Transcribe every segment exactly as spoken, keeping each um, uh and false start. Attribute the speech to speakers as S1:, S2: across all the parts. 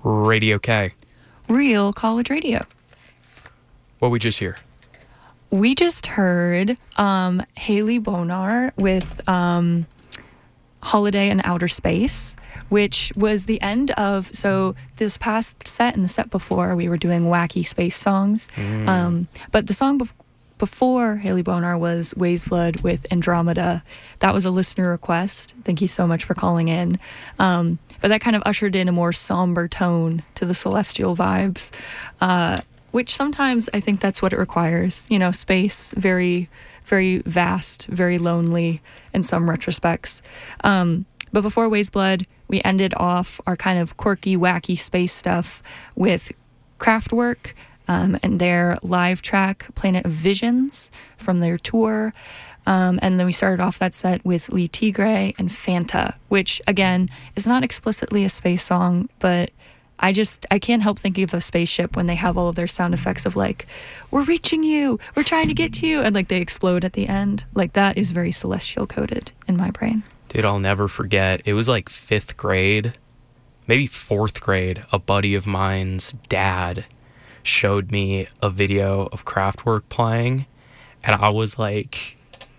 S1: Radio K.
S2: Real College Radio.
S1: What we just hear?
S2: We just heard um, Haley Bonar with um, Holiday in Outer Space, which was the end of, so this past set and the set before, we were doing wacky space songs. Mm. Um, but the song bef- before Haley Bonar was Ways Blood with Andromeda. That was a listener request. Thank you so much for calling in. Um, but that kind of ushered in a more somber tone to the celestial vibes, uh, which sometimes I think that's what it requires. You know, space, very, very vast, very lonely in some retrospects. Um, but before Ways Blood, we ended off our kind of quirky, wacky space stuff with Kraftwerk um, and their live track, Planet of Visions, from their tour. Um, and then we started off that set with Lee Tigre and Fanta, which, again, is not explicitly a space song, but I just, I can't help thinking of a spaceship when they have all of their sound effects of like, we're reaching you, we're trying to get to you, and like they explode at the end. Like that is very celestial coded in my brain.
S1: Dude, I'll never forget. It was like fifth grade, maybe fourth grade. A buddy of mine's dad showed me a video of Kraftwerk playing, and I was like,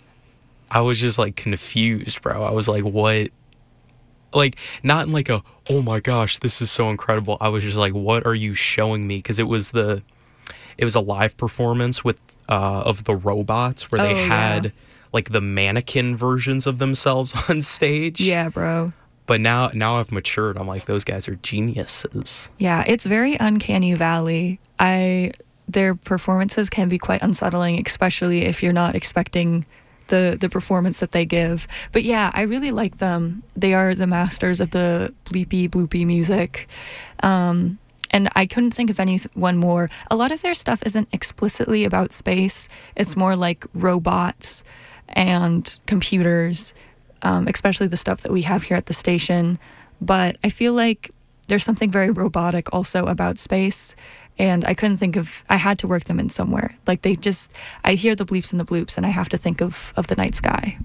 S1: I was just like confused, bro. I was like, what? Like, not in like a, oh my gosh, this is so incredible. I was just like, what are you showing me? Because it was the, it was a live performance with, uh, of the robots where they
S2: oh,
S1: had
S2: yeah.
S1: like the mannequin versions of themselves on stage.
S2: Yeah, bro.
S1: But now, now I've matured. I'm like, those guys are geniuses.
S2: Yeah, it's very uncanny valley. I, their performances can be quite unsettling, especially if you're not expecting the the performance that they give. But yeah, I really like them. They are the masters of the bleepy bloopy music. Um, and I couldn't think of anyone more. A lot of their stuff isn't explicitly about space. It's more like robots and computers, um, especially the stuff that we have here at the station. But I feel like there's something very robotic also about space. And I couldn't think of, I had to work them in somewhere. Like they just, I hear the bleeps and the bloops and I have to think of, of the night sky.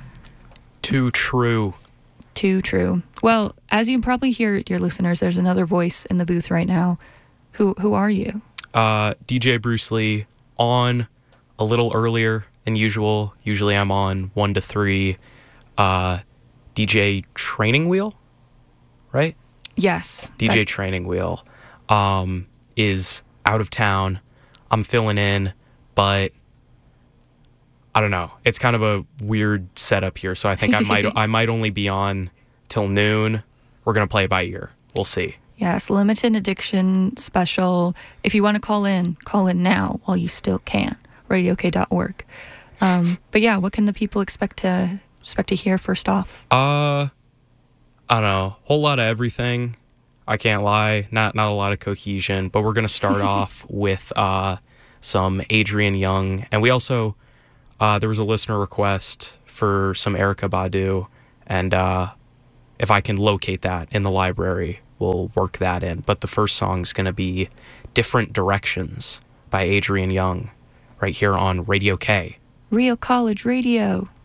S1: Too true.
S2: Too true. Well, as you probably hear, dear listeners, there's another voice in the booth right now. Who who are you?
S1: Uh, D J Bruce Lee, on a little earlier than usual. Usually I'm on one to three. Uh, D J Training Wheel, right?
S2: Yes.
S1: D J
S2: that-
S1: Training Wheel. Um... is out of town. I'm filling in, but I don't know. It's kind of a weird setup here, so I think I might I might only be on till noon. We're gonna play it by ear. We'll see.
S2: Yes, limited edition special. If you want to call in, call in now while you still can. radio k dot org. Um, but yeah, what can the people expect to expect to hear first off?
S1: Uh, I don't know. Whole lot of everything. I can't lie, not not a lot of cohesion, but we're going to start off with uh, some Adrian Young. And we also, uh, there was a listener request for some Erykah Badu. And uh, if I can locate that in the library, we'll work that in. But the first song's going to be Different Directions by Adrian Young right here on Radio K.
S2: Real College Radio.